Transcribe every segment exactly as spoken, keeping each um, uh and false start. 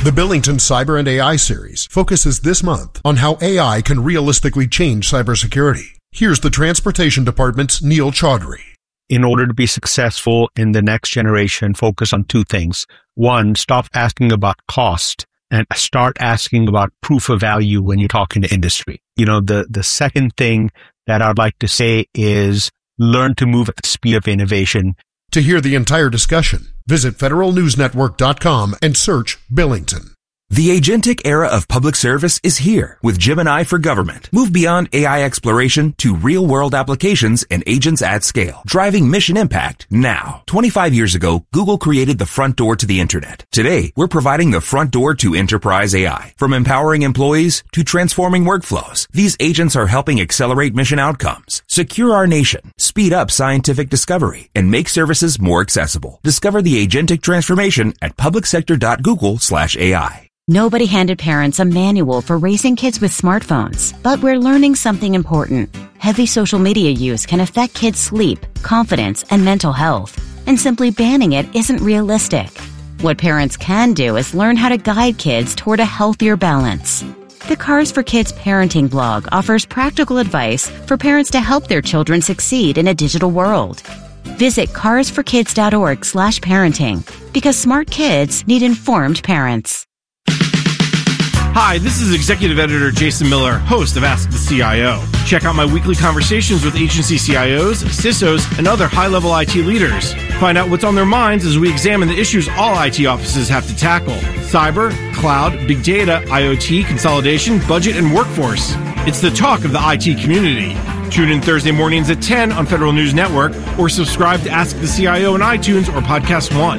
The Billington Cyber and A I series focuses this month on how A I can realistically change cybersecurity. Here's the Transportation Department's Neil Chaudhry. In order to be successful in the next generation, focus on two things. One, stop asking about cost and start asking about proof of value when you're talking to industry. You know, the, the second thing that I'd like to say is learn to move at the speed of innovation. To hear the entire discussion, visit federal news network dot com and search Billington. The agentic era of public service is here with Gemini for Government. Move beyond A I exploration to real-world applications and agents at scale, driving mission impact now. twenty-five years ago, Google created the front door to the internet. Today, we're providing the front door to enterprise A I. From empowering employees to transforming workflows, these agents are helping accelerate mission outcomes, secure our nation, speed up scientific discovery, and make services more accessible. Discover the agentic transformation at public sector dot google slash A I. Nobody handed parents a manual for raising kids with smartphones, but we're learning something important. Heavy social media use can affect kids' sleep, confidence, and mental health, and simply banning it isn't realistic. What parents can do is learn how to guide kids toward a healthier balance. The Cars for Kids parenting blog offers practical advice for parents to help their children succeed in a digital world. Visit cars for kids dot org slash parenting, because smart kids need informed parents. Hi, this is Executive Editor Jason Miller, host of Ask the C I O. Check out my weekly conversations with agency C I Os, C I S Os, and other high-level I T leaders. Find out what's on their minds as we examine the issues all I T offices have to tackle. Cyber, cloud, big data, IoT, consolidation, budget, and workforce. It's the talk of the I T community. Tune in Thursday mornings at ten on Federal News Network, or subscribe to Ask the C I O on iTunes or Podcast One.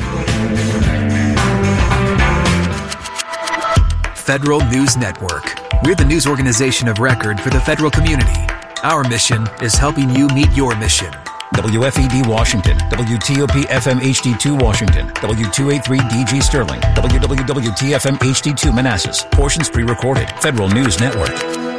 Federal News Network. We're the news organization of record for the federal community. Our mission is helping you meet your mission. W F E D Washington, W T O P F M H D two Washington, W two eighty-three D G Sterling, W W W T F M H D two Manassas. Portions pre-recorded. Federal News Network.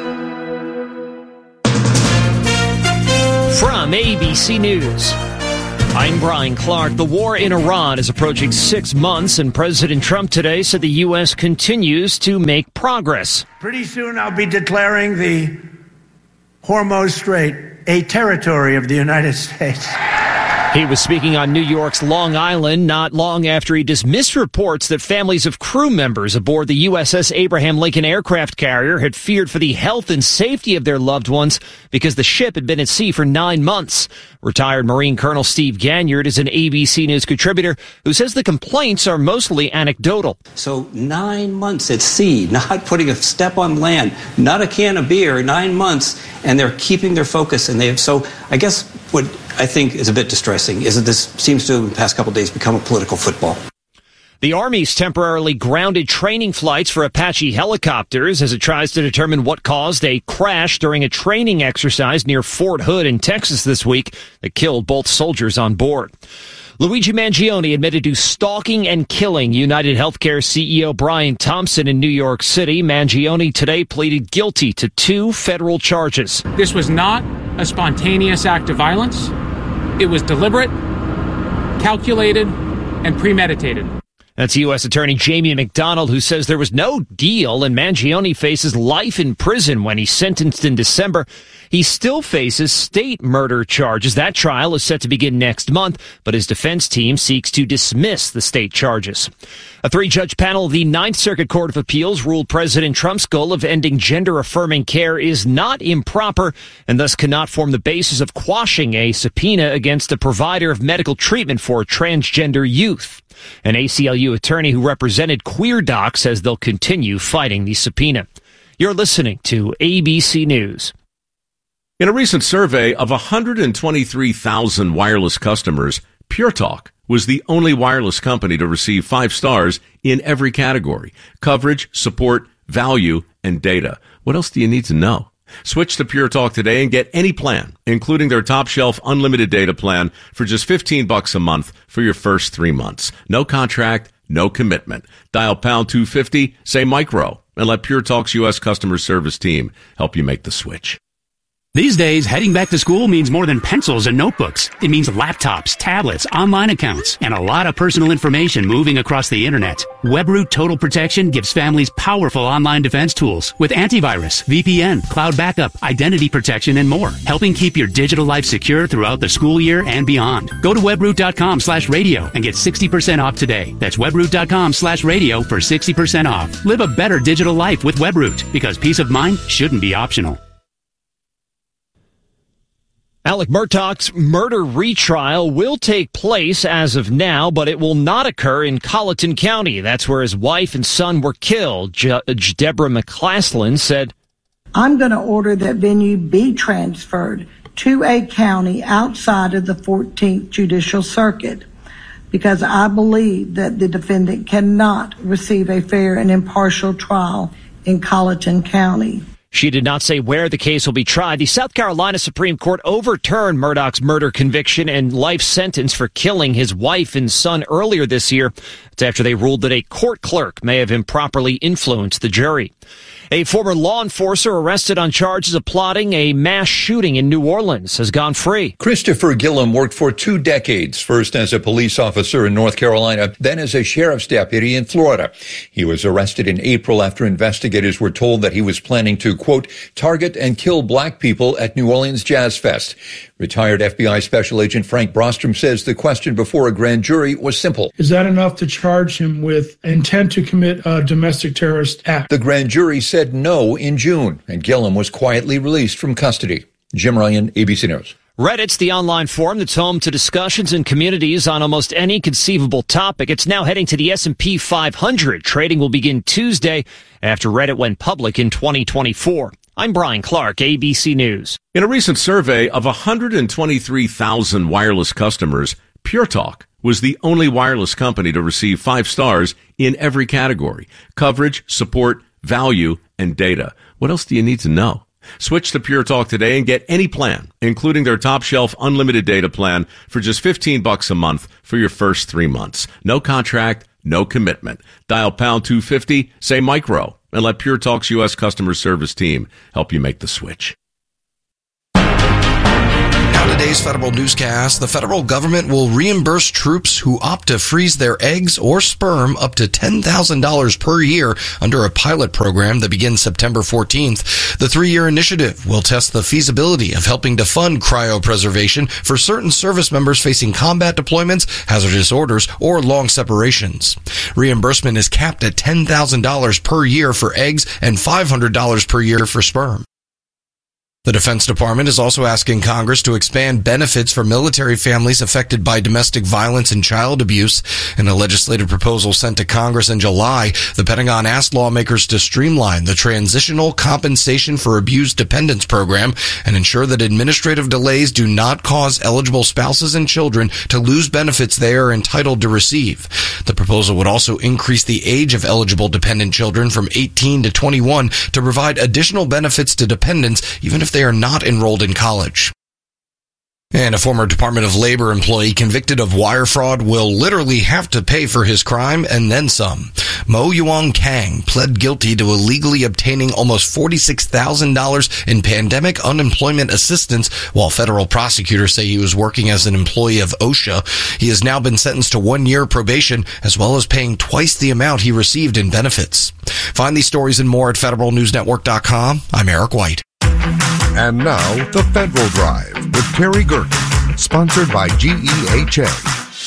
From A B C News, I'm Brian Clark. The war in Iran is approaching six months, and President Trump today said the U S continues to make progress. Pretty soon I'll be declaring the Hormuz Strait a territory of the United States. He was speaking on New York's Long Island not long after he dismissed reports that families of crew members aboard the U S S Abraham Lincoln aircraft carrier had feared for the health and safety of their loved ones because the ship had been at sea for nine months. Retired Marine Colonel Steve Ganyard is an A B C News contributor who says the complaints are mostly anecdotal. So nine months at sea, not putting a step on land, not a can of beer, nine months, and they're keeping their focus. And they have, so I guess what I think is a bit distressing is that this seems to, in the past couple of days, become a political football. The Army's temporarily grounded training flights for Apache helicopters as it tries to determine what caused a crash during a training exercise near Fort Hood in Texas this week that killed both soldiers on board. Luigi Mangione admitted to stalking and killing United Healthcare C E O Brian Thompson in New York City. Mangione today pleaded guilty to two federal charges. This was not a spontaneous act of violence. It was deliberate, calculated, and premeditated. That's U S Attorney Jamie McDonald, who says there was no deal, and Mangione faces life in prison when he's sentenced in December. He still faces state murder charges. That trial is set to begin next month, but his defense team seeks to dismiss the state charges. A three-judge panel of the Ninth Circuit Court of Appeals ruled President Trump's goal of ending gender-affirming care is not improper and thus cannot form the basis of quashing a subpoena against a provider of medical treatment for transgender youth. An A C L U attorney who represented QueerDoc says they'll continue fighting the subpoena. You're listening to A B C News. In a recent survey of one hundred twenty-three thousand wireless customers, PureTalk was the only wireless company to receive five stars in every category: coverage, support, value, and data. What else do you need to know? Switch to PureTalk today and get any plan, including their top shelf unlimited data plan for just fifteen bucks a month for your first three months. No contract, no commitment. Dial pound two fifty, say micro, and let PureTalk's U S customer service team help you make the switch. These days, heading back to school means more than pencils and notebooks. It means laptops, tablets, online accounts, and a lot of personal information moving across the internet. WebRoot Total Protection gives families powerful online defense tools with antivirus, V P N, cloud backup, identity protection, and more, helping keep your digital life secure throughout the school year and beyond. Go to webroot.com slash radio and get sixty percent off today. That's webroot.com slash radio for sixty percent off. Live a better digital life with WebRoot, because peace of mind shouldn't be optional. Alec Murdaugh's murder retrial will take place as of now, but it will not occur in Colleton County. That's where his wife and son were killed. Judge Deborah McClaslin said, I'm going to order that venue be transferred to a county outside of the fourteenth Judicial Circuit, because I believe that the defendant cannot receive a fair and impartial trial in Colleton County. She did not say where the case will be tried. The South Carolina Supreme Court overturned Murdaugh's murder conviction and life sentence for killing his wife and son earlier this year. It's after they ruled that a court clerk may have improperly influenced the jury. A former law enforcer arrested on charges of plotting a mass shooting in New Orleans has gone free. Christopher Gillum worked for two decades, first as a police officer in North Carolina, then as a sheriff's deputy in Florida. He was arrested in April after investigators were told that he was planning to, quote, target and kill black people at New Orleans Jazz Fest. Retired F B I Special Agent Frank Brostrom says the question before a grand jury was simple. Is that enough to charge him with intent to commit a domestic terrorist act? The grand jury said no in June, and Gillum was quietly released from custody. Jim Ryan, A B C News. Reddit's the online forum that's home to discussions in communities on almost any conceivable topic. It's now heading to the S and P five hundred. Trading will begin Tuesday after Reddit went public in twenty twenty-four. I'm Brian Clark, A B C News. In a recent survey of one hundred twenty-three thousand wireless customers, Pure Talk was the only wireless company to receive five stars in every category: coverage, support, value, and data. What else do you need to know? Switch to Pure Talk today and get any plan, including their top shelf unlimited data plan, for just fifteen bucks a month for your first three months. No contract, no commitment. Dial pound two fifty, say micro, and let Pure Talk's U S customer service team help you make the switch. Now today's federal newscast: the federal government will reimburse troops who opt to freeze their eggs or sperm up to ten thousand dollars per year under a pilot program that begins September fourteenth. The three-year initiative will test the feasibility of helping to fund cryopreservation for certain service members facing combat deployments, hazardous orders, or long separations. Reimbursement is capped at ten thousand dollars per year for eggs and five hundred dollars per year for sperm. The Defense Department is also asking Congress to expand benefits for military families affected by domestic violence and child abuse. In a legislative proposal sent to Congress in July, the Pentagon asked lawmakers to streamline the Transitional Compensation for Abused Dependents program and ensure that administrative delays do not cause eligible spouses and children to lose benefits they are entitled to receive. The proposal would also increase the age of eligible dependent children from eighteen to twenty-one to provide additional benefits to dependents even if they are not enrolled in college. And a former Department of Labor employee convicted of wire fraud will literally have to pay for his crime and then some. Mo Yuan Kang pled guilty to illegally obtaining almost forty-six thousand dollars in pandemic unemployment assistance while federal prosecutors say he was working as an employee of OSHA. He has now been sentenced to one year probation as well as paying twice the amount he received in benefits. Find these stories and more at federal news network dot com. I'm Eric White. And now, The Federal Drive with Terry Gerken, sponsored by G E H A.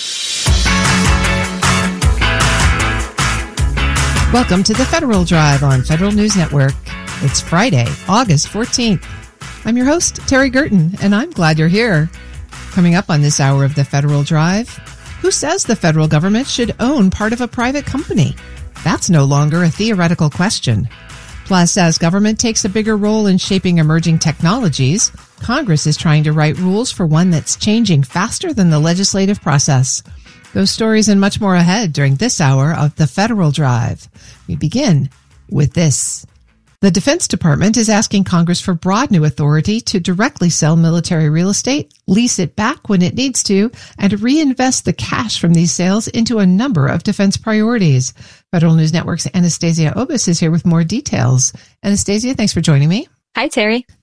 Welcome to The Federal Drive on Federal News Network. It's Friday, August fourteenth. I'm your host, Terry Gerten, and I'm glad you're here. Coming up on this hour of The Federal Drive, who says the federal government should own part of a private company? That's no longer a theoretical question. Plus, as government takes a bigger role in shaping emerging technologies, Congress is trying to write rules for one that's changing faster than the legislative process. Those stories and much more ahead during this hour of The Federal Drive. We begin with this. The Defense Department is asking Congress for broad new authority to directly sell military real estate, lease it back when it needs to, and reinvest the cash from these sales into a number of defense priorities. Federal News Network's Anastasia Obis is here with more details. Anastasia, thanks for joining me. Hi, Terry.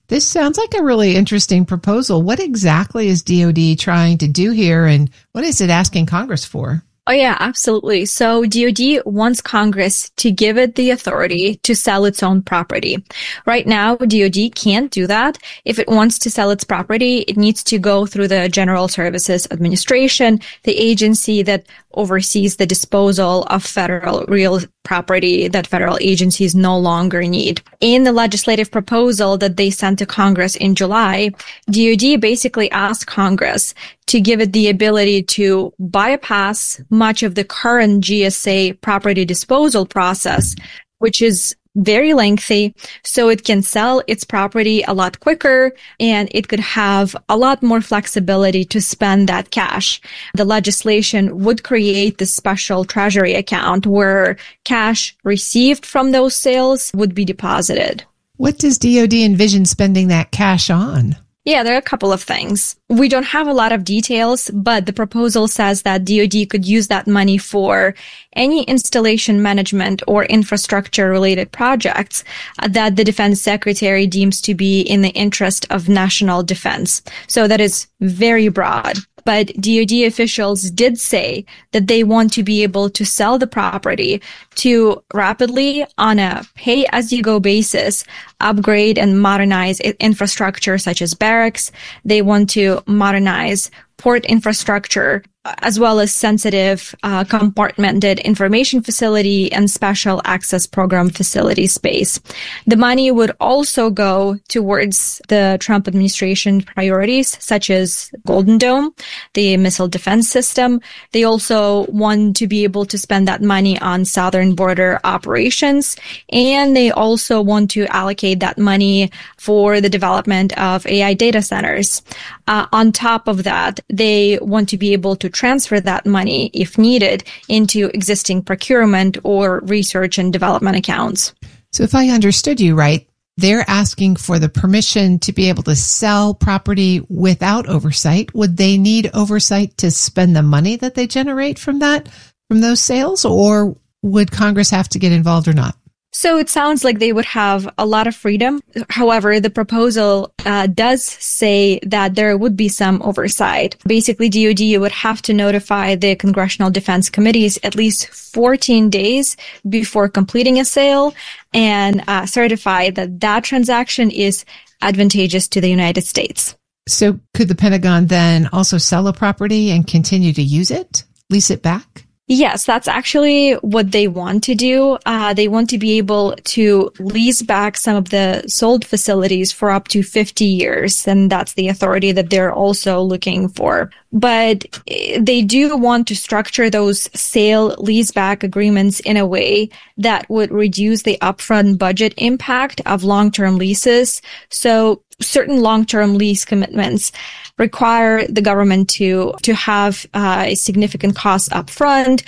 This sounds like a really interesting proposal. What exactly is D O D trying to do here, and what is it asking Congress for? Oh, yeah, absolutely. So D O D wants Congress to give it the authority to sell its own property. Right now, D O D can't do that. If it wants to sell its property, it needs to go through the General Services Administration, the agency that oversees the disposal of federal real property that federal agencies no longer need. In the legislative proposal that they sent to Congress in July, D O D basically asked Congress to give it the ability to bypass much of the current G S A property disposal process, which is very lengthy, so it can sell its property a lot quicker and it could have a lot more flexibility to spend that cash. The legislation would create this special treasury account where cash received from those sales would be deposited. What does D O D envision spending that cash on? Yeah, there are a couple of things. We don't have a lot of details, but the proposal says that D O D could use that money for any installation management or infrastructure related projects that the defense secretary deems to be in the interest of national defense. So that is very broad. But D O D officials did say that they want to be able to sell the property to rapidly, on a pay-as-you-go basis, upgrade and modernize infrastructure such as barracks. They want to modernize port infrastructure, as well as sensitive, uh, compartmented information facility and special access program facility space. The money would also go towards the Trump administration priorities, such as Golden Dome, the missile defense system. They also want to be able to spend that money on southern border operations, and they also want to allocate that money for the development of A I data centers. Uh, on top of that, they want to be able to transfer that money, if needed, into existing procurement or research and development accounts. So if I understood you right, they're asking for the permission to be able to sell property without oversight. Would they need oversight to spend the money that they generate from that, from those sales, or would Congress have to get involved or not? So it sounds like they would have a lot of freedom. However, the proposal uh, does say that there would be some oversight. Basically, D O D would have to notify the Congressional Defense Committees at least fourteen days before completing a sale and uh, certify that that transaction is advantageous to the United States. So could the Pentagon then also sell a property and continue to use it, lease it back? Yes, that's actually what they want to do. Uh, they want to be able to lease back some of the sold facilities for up to fifty years. And that's the authority that they're also looking for. But they do want to structure those sale leaseback agreements in a way that would reduce the upfront budget impact of long-term leases. So certain long-term lease commitments require the government to to have uh, a significant cost up front,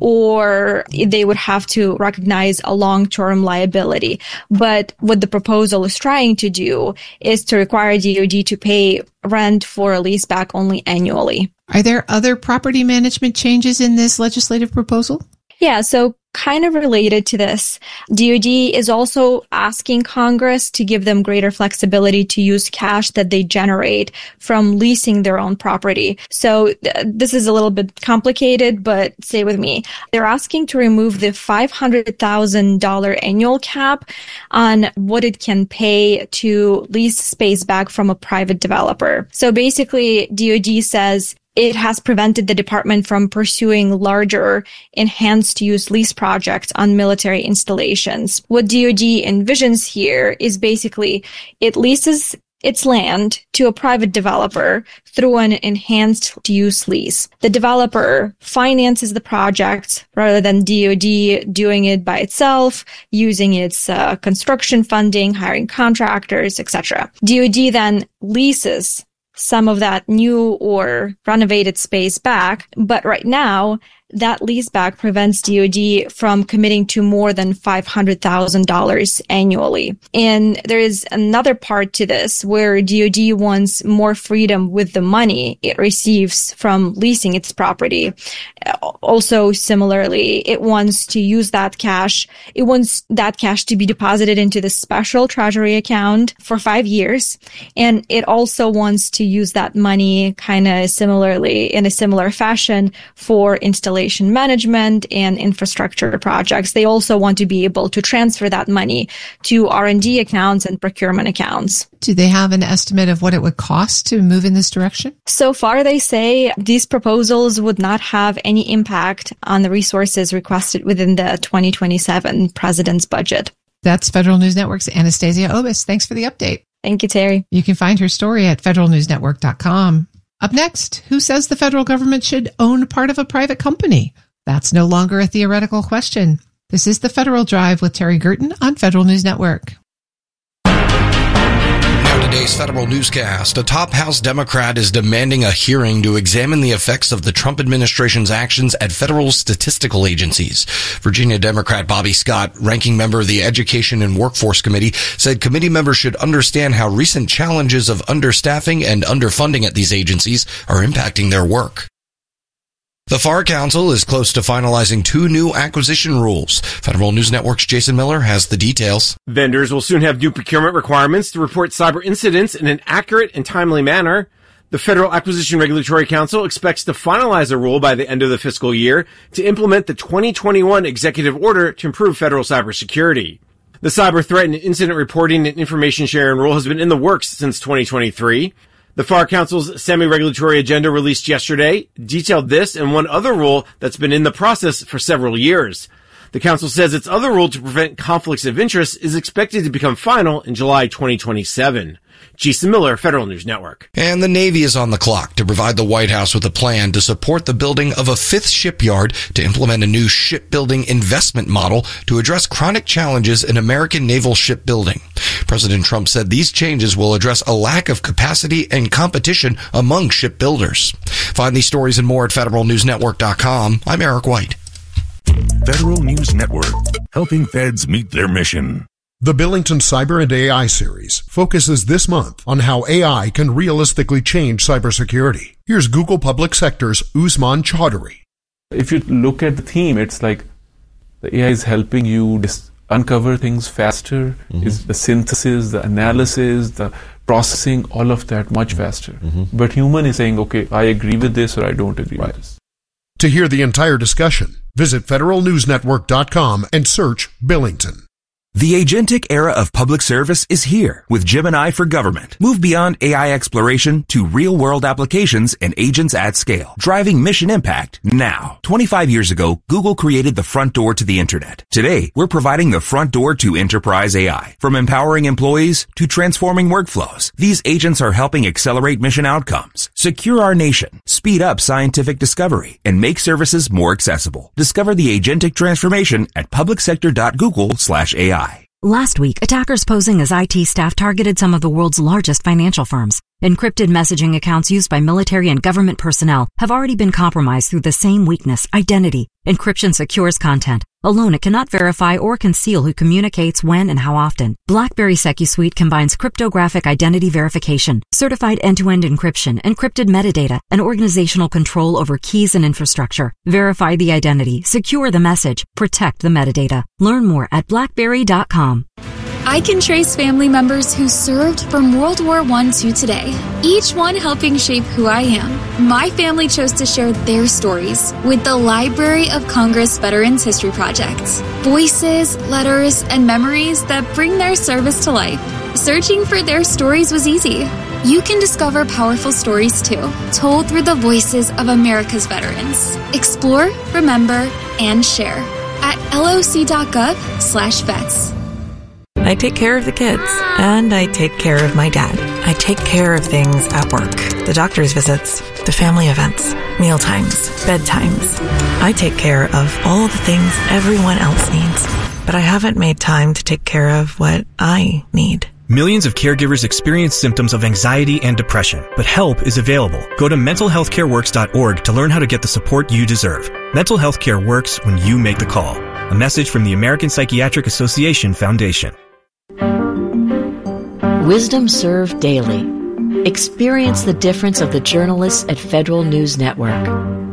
or they would have to recognize a long-term liability. But what the proposal is trying to do is to require D O D to pay rent for a leaseback only annually. Are there other property management changes in this legislative proposal? Yeah, so kind of related to this, D O D is also asking Congress to give them greater flexibility to use cash that they generate from leasing their own property. So th- this is a little bit complicated, but stay with me. They're asking to remove the five hundred thousand dollars annual cap on what it can pay to lease space back from a private developer. So basically, D O D says it has prevented the department from pursuing larger enhanced use lease projects on military installations. What D O D envisions here is basically it leases its land to a private developer through an enhanced use lease. The developer finances the project rather than D O D doing it by itself, using its uh, construction funding, hiring contractors, et cetera. D O D then leases some of that new or renovated space back. But right now, that leaseback prevents D O D from committing to more than five hundred thousand dollars annually. And there is another part to this where D O D wants more freedom with the money it receives from leasing its property. Also, similarly, it wants to use that cash. It wants that cash to be deposited into the special treasury account for five years. And it also wants to use that money kind of similarly in a similar fashion for installation management and infrastructure projects. They also want to be able to transfer that money to R and D accounts and procurement accounts. Do they have an estimate of what it would cost to move in this direction? So far, they say these proposals would not have any impact on the resources requested within the twenty twenty-seven president's budget. That's Federal News Network's Anastasia Obis. Thanks for the update. Thank you, Terry. You can find her story at federal news network dot com. Up next, who says the federal government should own part of a private company? That's no longer a theoretical question. This is the Federal Drive with Terry Gerton on Federal News Network. Now today's Federal Newscast. A top House Democrat is demanding a hearing to examine the effects of the Trump administration's actions at federal statistical agencies. Virginia Democrat Bobby Scott, ranking member of the Education and Workforce Committee, said committee members should understand how recent challenges of understaffing and underfunding at these agencies are impacting their work. The FAR Council is close to finalizing two new acquisition rules. Federal News Network's Jason Miller has the details. Vendors will soon have new procurement requirements to report cyber incidents in an accurate and timely manner. The Federal Acquisition Regulatory Council expects to finalize a rule by the end of the fiscal year to implement the twenty twenty-one executive order to improve federal cybersecurity. The cyber threat and incident reporting and information sharing rule has been in the works since twenty twenty-three. The FAR Council's semi-regulatory agenda released yesterday detailed this and one other rule that's been in the process for several years. The Council says its other rule to prevent conflicts of interest is expected to become final in July twenty twenty-seven. Jason Miller, Federal News Network. And the Navy is on the clock to provide the White House with a plan to support the building of a fifth shipyard to implement a new shipbuilding investment model to address chronic challenges in American naval shipbuilding. President Trump said these changes will address a lack of capacity and competition among shipbuilders. Find these stories and more at federal news network dot com. I'm Eric White. Federal News Network, helping feds meet their mission. The Billington Cyber and A I series focuses this month on how A I can realistically change cybersecurity. Here's Google Public Sector's Usman Chaudhary. If you look at the theme, it's like the A I is helping you dis- uncover things faster. Mm-hmm. Is the synthesis, the analysis, the processing, all of that much faster. Mm-hmm. But human is saying, okay, I agree with this or I don't agree right. with this. To hear the entire discussion, visit federal news network dot com and search Billington. The agentic era of public service is here with Gemini for Government. Move beyond A I exploration to real-world applications and agents at scale, driving mission impact now. twenty-five years ago, Google created the front door to the internet. Today, we're providing the front door to enterprise A I. From empowering employees to transforming workflows, these agents are helping accelerate mission outcomes, secure our nation, speed up scientific discovery, and make services more accessible. Discover the agentic transformation at public sector dot google slash A I. Last week, attackers posing as I T staff targeted some of the world's largest financial firms. Encrypted messaging accounts used by military and government personnel have already been compromised through the same weakness, identity. Encryption secures content. Alone, it cannot verify or conceal who communicates when and how often. BlackBerry SecuSuite combines cryptographic identity verification, certified end-to-end encryption, encrypted metadata, and organizational control over keys and infrastructure. Verify the identity, secure the message, protect the metadata. Learn more at blackberry dot com. I can trace family members who served from World War One to today, each one helping shape who I am. My family chose to share their stories with the Library of Congress Veterans History Project. Voices, letters, and memories that bring their service to life. Searching for their stories was easy. You can discover powerful stories too, told through the voices of America's veterans. Explore, remember, and share at loc.gov slash vets. I take care of the kids, and I take care of my dad. I take care of things at work, the doctor's visits, the family events, meal times, bedtimes. I take care of all the things everyone else needs, but I haven't made time to take care of what I need. Millions of caregivers experience symptoms of anxiety and depression, but help is available. Go to mental health care works dot org to learn how to get the support you deserve. Mental health care works when you make the call. A message from the American Psychiatric Association Foundation. Wisdom Served Daily. Experience the difference of the journalists at Federal News Network.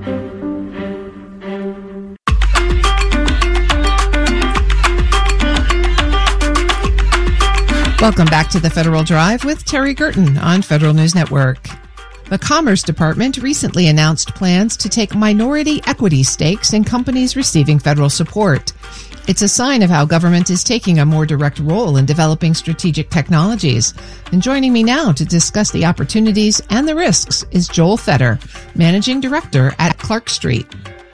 Welcome back to the Federal Drive with Terry Gerton on Federal News Network. The Commerce Department recently announced plans to take minority equity stakes in companies receiving federal support. It's a sign of how government is taking a more direct role in developing strategic technologies. And joining me now to discuss the opportunities and the risks is Joel Fetter, Managing Director at Clark Street.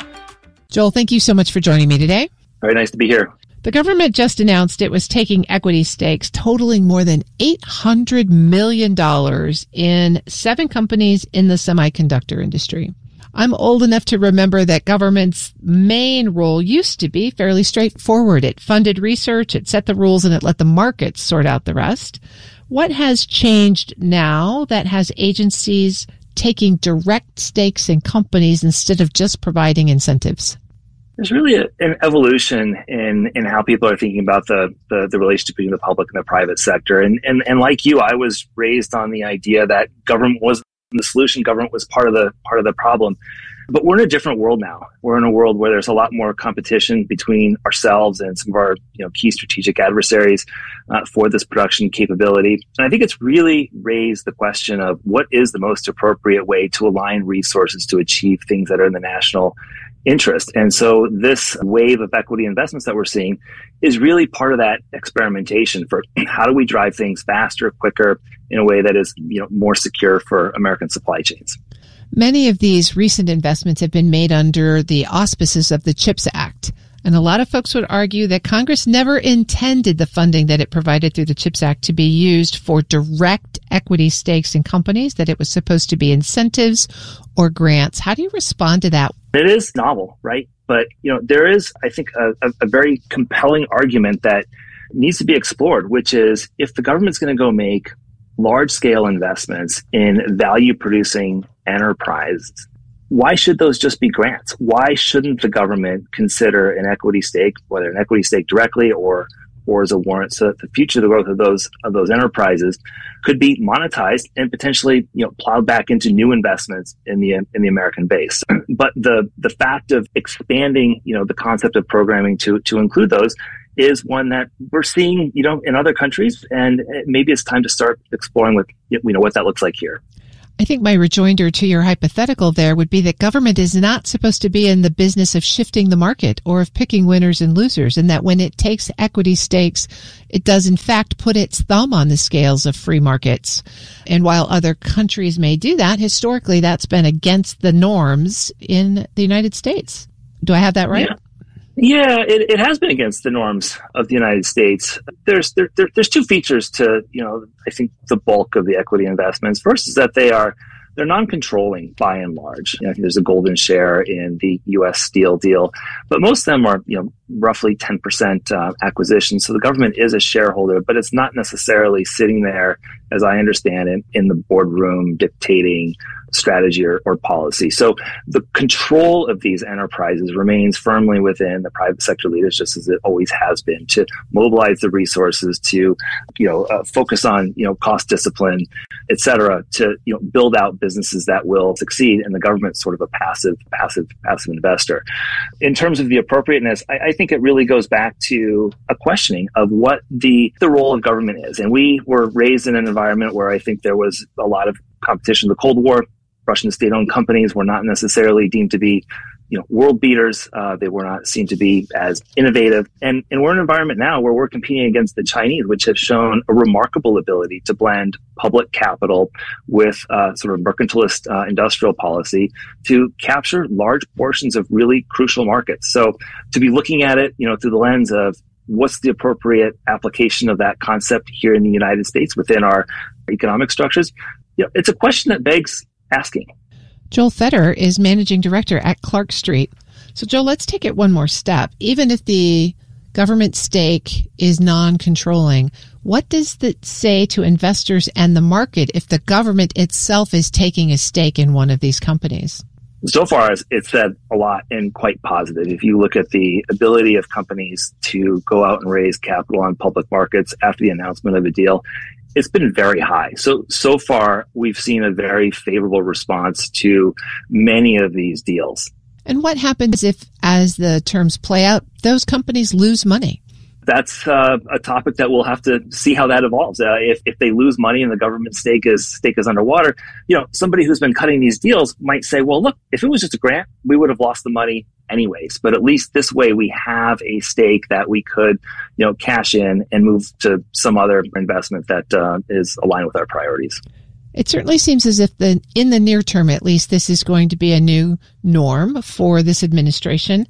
Joel, thank you so much for joining me today. Very nice to be here. The government just announced it was taking equity stakes totaling more than eight hundred million dollars in seven companies in the semiconductor industry. I'm old enough to remember that government's main role used to be fairly straightforward. It funded research, it set the rules, and it let the markets sort out the rest. What has changed now that has agencies taking direct stakes in companies instead of just providing incentives? There's really a, an evolution in, in how people are thinking about the, the, the relationship between the public and the private sector. And, and, and like you, I was raised on the idea that government wasn't the solution, government was part of the part of the problem. But we're in a different world now. We're in a world where there's a lot more competition between ourselves and some of our you know, key strategic adversaries uh, for this production capability. And I think it's really raised the question of what is the most appropriate way to align resources to achieve things that are in the national interest. And so this wave of equity investments that we're seeing is really part of that experimentation for how do we drive things faster, quicker, in a way that is you know more secure for American supply chains. Many of these recent investments have been made under the auspices of the CHIPS Act. And a lot of folks would argue that Congress never intended the funding that it provided through the CHIPS Act to be used for direct equity stakes in companies, that it was supposed to be incentives or grants. How do you respond to that? It is novel, right? But, you know, there is, I think, a, a very compelling argument that needs to be explored, which is if the government's going to go make large-scale investments in value-producing enterprises, why should those just be grants? Why shouldn't the government consider an equity stake, whether an equity stake directly or or as a warrant, so that the future the growth of those of those enterprises could be monetized and potentially you know plowed back into new investments in the in the American base? But the the fact of expanding you know the concept of programming to to include those is one that we're seeing you know in other countries, and maybe it's time to start exploring with you know what that looks like here. I think my rejoinder to your hypothetical there would be that government is not supposed to be in the business of shifting the market or of picking winners and losers, and that when it takes equity stakes, it does in fact put its thumb on the scales of free markets. And while other countries may do that, historically that's been against the norms in the United States. Do I have that right? Yeah. Yeah, it, it has been against the norms of the United States. There's there, there, there's two features to you know I think the bulk of the equity investments. First is that they are they're non-controlling by and large. You know, there's a golden share in the U S Steel deal, but most of them are you know roughly ten percent uh, acquisitions. So the government is a shareholder, but it's not necessarily sitting there, as I understand it, in the boardroom dictating strategy or, or policy. So the control of these enterprises remains firmly within the private sector leaders, just as it always has been, to mobilize the resources to, you know, uh, focus on, you know, cost discipline, et cetera, to, you know, build out businesses that will succeed. And the government's sort of a passive, passive, passive investor. In terms of the appropriateness, I, I think it really goes back to a questioning of what the, the role of government is. And we were raised in an environment where I think there was a lot of competition. The Cold War, Russian state-owned companies were not necessarily deemed to be, you know, world beaters. Uh, they were not seen to be as innovative. And, and we're in an environment now where we're competing against the Chinese, which have shown a remarkable ability to blend public capital with uh, sort of mercantilist uh, industrial policy to capture large portions of really crucial markets. So to be looking at it, you know, through the lens of what's the appropriate application of that concept here in the United States within our economic structures, you know, it's a question that begs asking. Joel Fetter is managing director at Clark Street. So, Joel, let's take it one more step. Even if the government stake is non-controlling, What does that say to investors and the market if the government itself is taking a stake in one of these companies? So far, it's said a lot and quite positive. If you look at the ability of companies to go out and raise capital on public markets after the announcement of a deal, it's been very high. So, so far, we've seen a very favorable response to many of these deals. And what happens if, as the terms play out, those companies lose money? That's uh, a topic that we'll have to see how that evolves. Uh, if if they lose money and the government stake is stake is underwater, you know, somebody who's been cutting these deals might say, well, look, if it was just a grant, we would have lost the money anyways. But at least this way we have a stake that we could, you know, cash in and move to some other investment that uh, is aligned with our priorities. It certainly seems as if the in the near term, at least, this is going to be a new norm for this administration.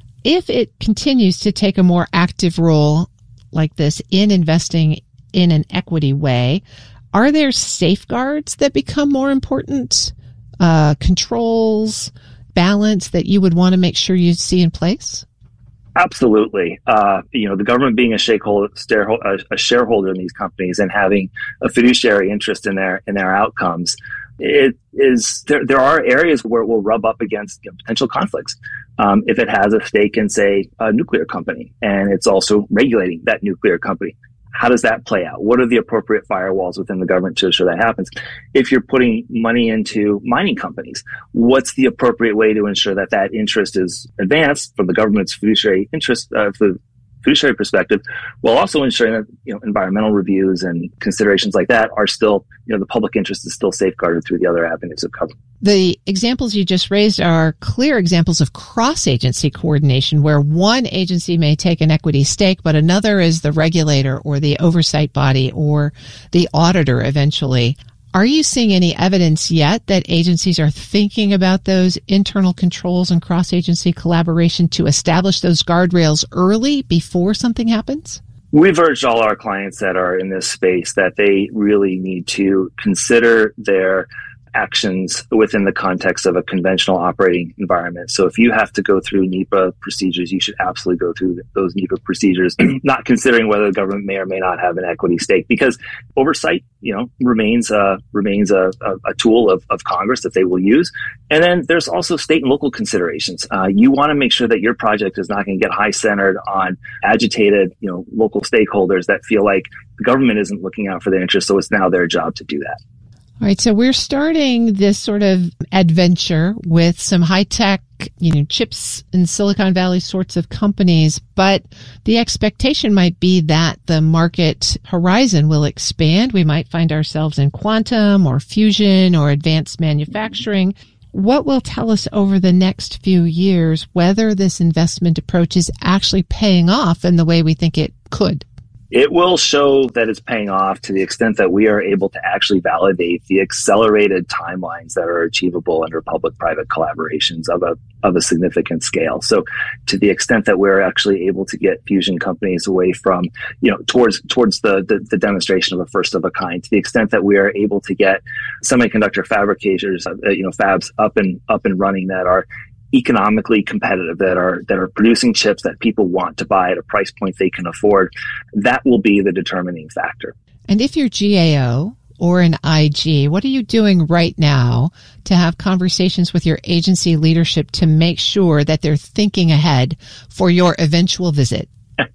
If it continues to take a more active role like this in investing in an equity way, are there safeguards that become more important, uh, controls, balance that you would want to make sure you see in place? Absolutely. Uh, you know, the government being a shareholder, a shareholder in these companies and having a fiduciary interest in their in their outcomes, it is there. There are areas where it will rub up against, you know, potential conflicts. Um, if it has a stake in, say, a nuclear company, and it's also regulating that nuclear company, how does that play out? What are the appropriate firewalls within the government to ensure that happens? If you're putting money into mining companies, what's the appropriate way to ensure that that interest is advanced from the government's fiduciary interest, uh, for the fiduciary perspective, while also ensuring that, you know, environmental reviews and considerations like that are still, you know, the public interest is still safeguarded through the other avenues of government. The examples you just raised are clear examples of cross-agency coordination where one agency may take an equity stake, but another is the regulator or the oversight body or the auditor eventually. Are you seeing any evidence yet that agencies are thinking about those internal controls and cross-agency collaboration to establish those guardrails early before something happens? We've urged all our clients that are in this space that they really need to consider their actions within the context of a conventional operating environment. So if you have to go through NEPA procedures, you should absolutely go through those NEPA procedures, not considering whether the government may or may not have an equity stake, because oversight, you know, remains uh, remains a, a, a tool of, of Congress that they will use. And then there's also state and local considerations. Uh, you want to make sure that your project is not going to get high centered on agitated, you know, local stakeholders that feel like the government isn't looking out for their interests, so it's now their job to do that. All right, so we're starting this sort of adventure with some high-tech, you know, chips in Silicon Valley sorts of companies, but the expectation might be that the market horizon will expand. We might find ourselves in quantum or fusion or advanced manufacturing. What will tell us over the next few years whether this investment approach is actually paying off in the way we think it could? It will show that it's paying off to the extent that we are able to actually validate the accelerated timelines that are achievable under public-private collaborations of a of a significant scale. So to the extent that we're actually able to get fusion companies away from, you know, towards towards the, the, the demonstration of a first of a kind, to the extent that we are able to get semiconductor fabricators, uh, you know, fabs up and up and running that are economically competitive, that are that are producing chips that people want to buy at a price point they can afford, that will be the determining factor. And if you're G A O or an I G, what are you doing right now to have conversations with your agency leadership to make sure that they're thinking ahead for your eventual visit?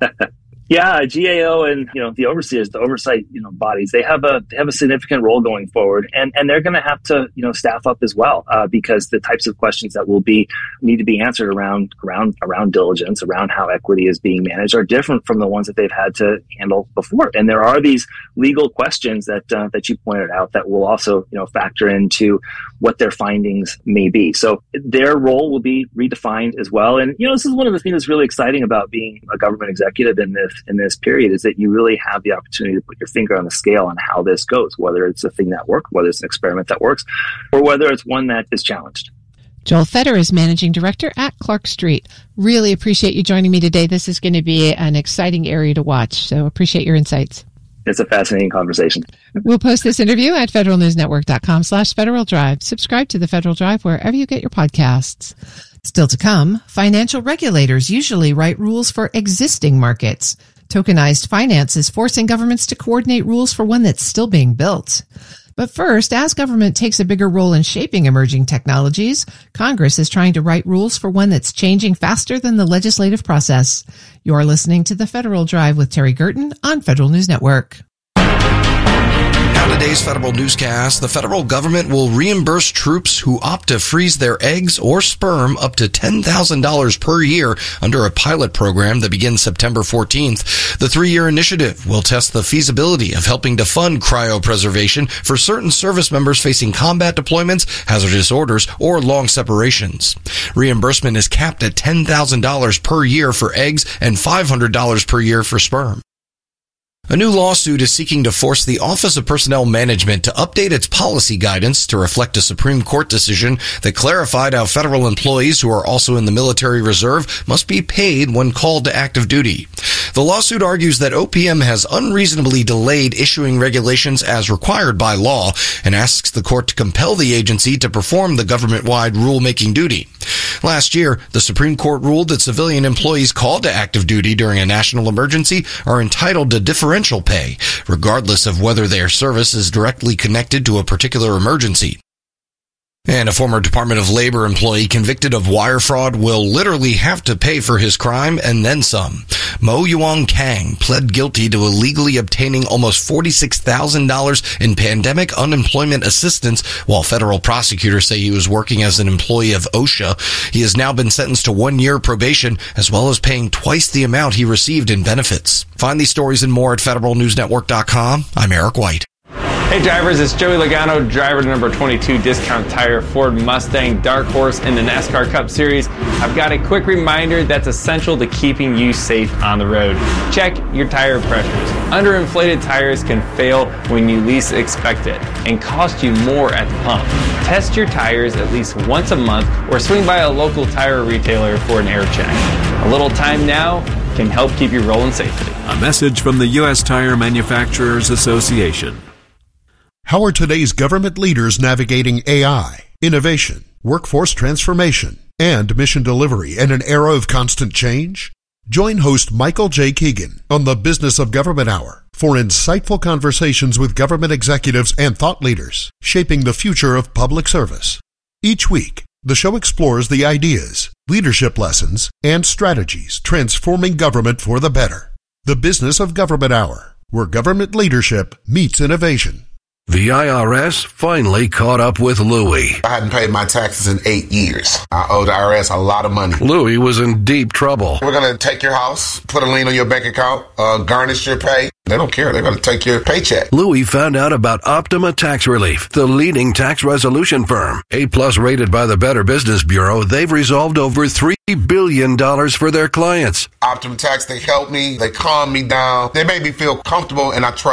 Yeah, G A O and, you know, the overseers, the oversight, you know, bodies, they have a they have a significant role going forward, and and they're going to have to, you know, staff up as well, uh, because the types of questions that will be need to be answered around around around diligence, around how equity is being managed, are different from the ones that they've had to handle before. And there are these legal questions that uh, that you pointed out that will also, you know, factor into what their findings may be. So their role will be redefined as well. And, you know, this is one of the things that's really exciting about being a government executive in this in this period, is that you really have the opportunity to put your finger on the scale on how this goes, whether it's a thing that works, whether it's an experiment that works, or whether it's one that is challenged. Joel Feder is Managing Director at Clark Street. Really appreciate you joining me today. This is going to be an exciting area to watch, so appreciate your insights. It's a fascinating conversation. We'll post this interview at federalnewsnetwork.com slash Federal Drive. Subscribe to the Federal Drive wherever you get your podcasts. Still to come, financial regulators usually write rules for existing markets. Tokenized finance is forcing governments to coordinate rules for one that's still being built. But first, as government takes a bigger role in shaping emerging technologies, Congress is trying to write rules for one that's changing faster than the legislative process. You're listening to The Federal Drive with Terry Gerton on Federal News Network. Now today's federal newscast, the federal government will reimburse troops who opt to freeze their eggs or sperm up to ten thousand dollars per year under a pilot program that begins September fourteenth. The three-year initiative will test the feasibility of helping to fund cryopreservation for certain service members facing combat deployments, hazardous orders, or long separations. Reimbursement is capped at ten thousand dollars per year for eggs and five hundred dollars per year for sperm. A new lawsuit is seeking to force the Office of Personnel Management to update its policy guidance to reflect a Supreme Court decision that clarified how federal employees who are also in the military reserve must be paid when called to active duty. The lawsuit argues that O P M has unreasonably delayed issuing regulations as required by law and asks the court to compel the agency to perform the government-wide rulemaking duty. Last year, the Supreme Court ruled that civilian employees called to active duty during a national emergency are entitled to differential pay, regardless of whether their service is directly connected to a particular emergency. And a former Department of Labor employee convicted of wire fraud will literally have to pay for his crime and then some. Mo Yuan Kang pled guilty to illegally obtaining almost forty-six thousand dollars in pandemic unemployment assistance while federal prosecutors say he was working as an employee of OSHA. He has now been sentenced to one year probation as well as paying twice the amount he received in benefits. Find these stories and more at federal news network dot com. I'm Eric White. Hey drivers, it's Joey Logano, driver number twenty-two Discount Tire Ford Mustang Dark Horse in the NASCAR Cup Series. I've got a quick reminder that's essential to keeping you safe on the road. Check your tire pressures. Underinflated tires can fail when you least expect it and cost you more at the pump. Test your tires at least once a month or swing by a local tire retailer for an air check. A little time now can help keep you rolling safely. A message from the U S Tire Manufacturers Association. How are today's government leaders navigating A I, innovation, workforce transformation, and mission delivery in an era of constant change? Join host Michael J. Keegan on the Business of Government Hour for insightful conversations with government executives and thought leaders shaping the future of public service. Each week, the show explores the ideas, leadership lessons, and strategies transforming government for the better. The Business of Government Hour, where government leadership meets innovation. The I R S finally caught up with Louie. I hadn't paid my taxes in eight years. I owe the I R S a lot of money. Louie was in deep trouble. We're going to take your house, put a lien on your bank account, uh, garnish your pay. They don't care. They're going to take your paycheck. Louie found out about Optima Tax Relief, the leading tax resolution firm. A-plus rated by the Better Business Bureau, they've resolved over three billion dollars for their clients. Optima Tax, they helped me. They calmed me down. They made me feel comfortable, and I trust